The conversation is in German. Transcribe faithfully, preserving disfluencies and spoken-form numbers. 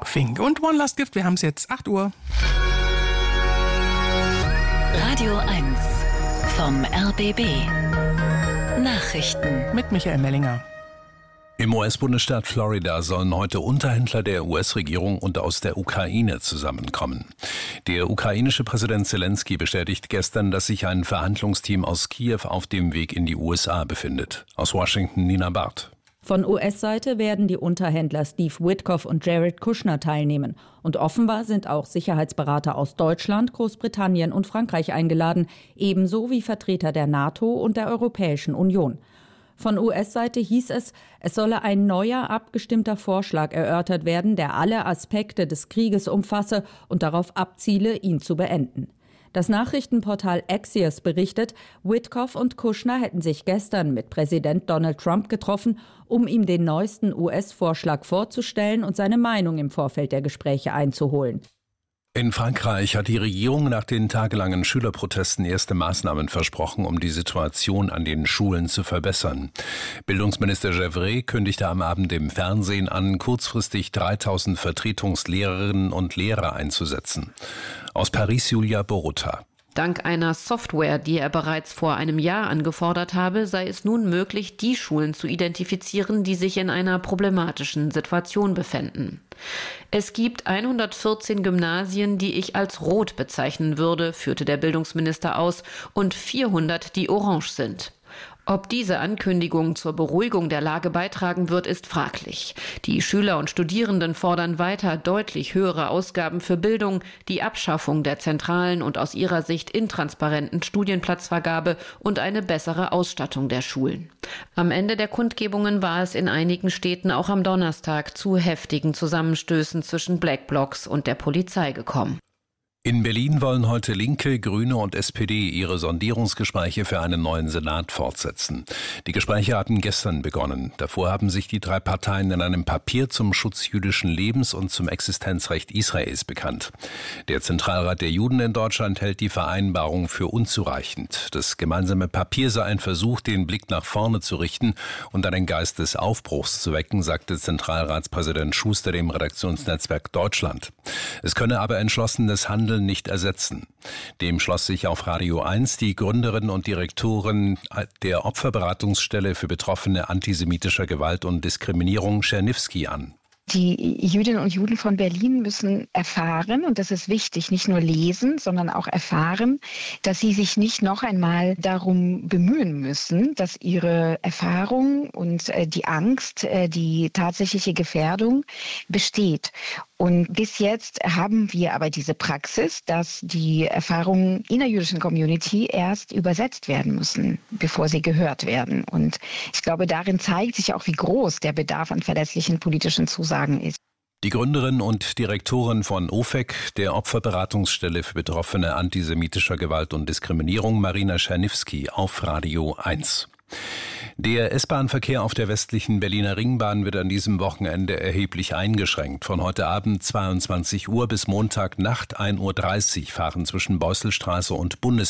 Fink. Und One Last Gift, wir haben es jetzt acht Uhr. Radio eins vom R B B. Nachrichten mit Michael Mellinger. Im U S-Bundesstaat Florida sollen heute Unterhändler der U S-Regierung und aus der Ukraine zusammenkommen. Der ukrainische Präsident Zelensky bestätigt gestern, dass sich ein Verhandlungsteam aus Kiew auf dem Weg in die U S A befindet. Aus Washington Nina Barth. Von U S-Seite werden die Unterhändler Steve Witkoff und Jared Kushner teilnehmen. Und offenbar sind auch Sicherheitsberater aus Deutschland, Großbritannien und Frankreich eingeladen, ebenso wie Vertreter der NATO und der Europäischen Union. Von U S-Seite hieß es, es solle ein neuer, abgestimmter Vorschlag erörtert werden, der alle Aspekte des Krieges umfasse und darauf abziele, ihn zu beenden. Das Nachrichtenportal Axios berichtet, Witkoff und Kushner hätten sich gestern mit Präsident Donald Trump getroffen, um ihm den neuesten U S-Vorschlag vorzustellen und seine Meinung im Vorfeld der Gespräche einzuholen. In Frankreich hat die Regierung nach den tagelangen Schülerprotesten erste Maßnahmen versprochen, um die Situation an den Schulen zu verbessern. Bildungsminister Gevrey kündigte am Abend im Fernsehen an, kurzfristig dreitausend Vertretungslehrerinnen und Lehrer einzusetzen. Aus Paris Julia Boruta. Dank einer Software, die er bereits vor einem Jahr angefordert habe, sei es nun möglich, die Schulen zu identifizieren, die sich in einer problematischen Situation befänden. Es gibt hundertvierzehn Gymnasien, die ich als rot bezeichnen würde, führte der Bildungsminister aus, und vierhundert, die orange sind. Ob diese Ankündigung zur Beruhigung der Lage beitragen wird, ist fraglich. Die Schüler und Studierenden fordern weiter deutlich höhere Ausgaben für Bildung, die Abschaffung der zentralen und aus ihrer Sicht intransparenten Studienplatzvergabe und eine bessere Ausstattung der Schulen. Am Ende der Kundgebungen war es in einigen Städten auch am Donnerstag zu heftigen Zusammenstößen zwischen Black Blocs und der Polizei gekommen. In Berlin wollen heute Linke, Grüne und S P D ihre Sondierungsgespräche für einen neuen Senat fortsetzen. Die Gespräche hatten gestern begonnen. Davor haben sich die drei Parteien in einem Papier zum Schutz jüdischen Lebens und zum Existenzrecht Israels bekannt. Der Zentralrat der Juden in Deutschland hält die Vereinbarung für unzureichend. Das gemeinsame Papier sei ein Versuch, den Blick nach vorne zu richten und einen Geist des Aufbruchs zu wecken, sagte Zentralratspräsident Schuster dem Redaktionsnetzwerk Deutschland. Es könne aber entschlossenes Handeln nicht ersetzen. Dem schloss sich auf Radio eins die Gründerin und Direktorin der Opferberatungsstelle für Betroffene antisemitischer Gewalt und Diskriminierung Czerniewski an. Die Jüdinnen und Juden von Berlin müssen erfahren, und das ist wichtig, nicht nur lesen, sondern auch erfahren, dass sie sich nicht noch einmal darum bemühen müssen, dass ihre Erfahrung und die Angst, die tatsächliche Gefährdung besteht. Und bis jetzt haben wir aber diese Praxis, dass die Erfahrungen in der jüdischen Community erst übersetzt werden müssen, bevor sie gehört werden. Und ich glaube, darin zeigt sich auch, wie groß der Bedarf an verlässlichen politischen Zusagen ist. Die Gründerin und Direktorin von O F E C, der Opferberatungsstelle für Betroffene antisemitischer Gewalt und Diskriminierung, Marina Czerniewski, auf Radio eins. Der S-Bahn-Verkehr auf der westlichen Berliner Ringbahn wird an diesem Wochenende erheblich eingeschränkt. Von heute Abend zweiundzwanzig Uhr bis Montagnacht ein Uhr dreißig fahren zwischen Beusselstraße und Bundes